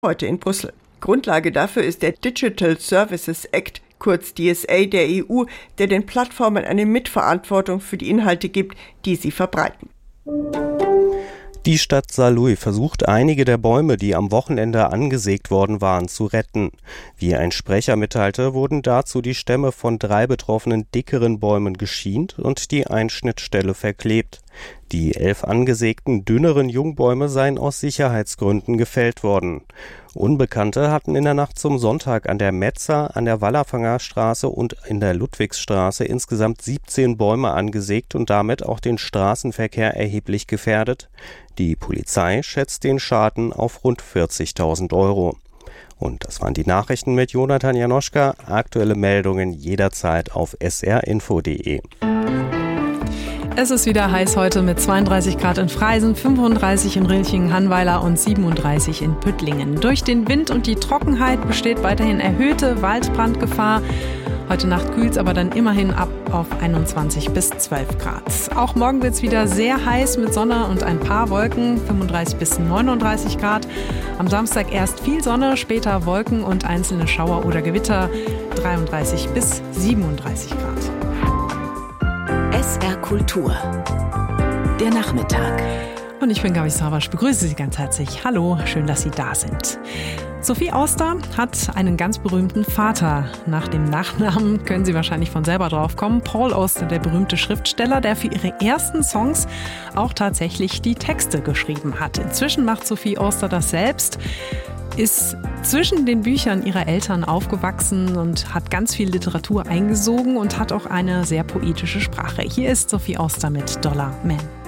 heute in Brüssel. Grundlage dafür ist der Digital Services Act, kurz DSA der EU, der den Plattformen eine Mitverantwortung für die Inhalte gibt, die sie verbreiten. Die Stadt Saarlouis versucht, einige der Bäume, die am Wochenende angesägt worden waren, zu retten. Wie ein Sprecher mitteilte, wurden dazu die Stämme von 3 betroffenen dickeren Bäumen geschient und die Einschnittstelle verklebt. Die 11 angesägten, dünneren Jungbäume seien aus Sicherheitsgründen gefällt worden. Unbekannte hatten in der Nacht zum Sonntag an der Metzer, an der Wallerfanger Straße und in der Ludwigsstraße insgesamt 17 Bäume angesägt und damit auch den Straßenverkehr erheblich gefährdet. Die Polizei schätzt den Schaden auf rund 40.000 Euro. Und das waren die Nachrichten mit Jonathan Janoschka. Aktuelle Meldungen jederzeit auf srinfo.de. Es ist wieder heiß heute mit 32 Grad in Freisen, 35 in Rilchingen-Hannweiler und 37 in Püttlingen. Durch den Wind und die Trockenheit besteht weiterhin erhöhte Waldbrandgefahr. Heute Nacht kühlt es aber dann immerhin ab auf 21 bis 12 Grad. Auch morgen wird es wieder sehr heiß mit Sonne und ein paar Wolken, 35 bis 39 Grad. Am Samstag erst viel Sonne, später Wolken und einzelne Schauer oder Gewitter, 33 bis 37 Grad. SR Kultur. Der Nachmittag. Und ich bin Gabi Savasch, begrüße Sie ganz herzlich. Hallo, schön, dass Sie da sind. Sophie Auster hat einen ganz berühmten Vater. Nach dem Nachnamen können Sie wahrscheinlich von selber drauf kommen. Paul Auster, der berühmte Schriftsteller, der für ihre ersten Songs auch tatsächlich die Texte geschrieben hat. Inzwischen macht Sophie Auster das selbst, ist zwischen den Büchern ihrer Eltern aufgewachsen und hat ganz viel Literatur eingesogen und hat auch eine sehr poetische Sprache. Hier ist Sophie Auster mit Dollar Man.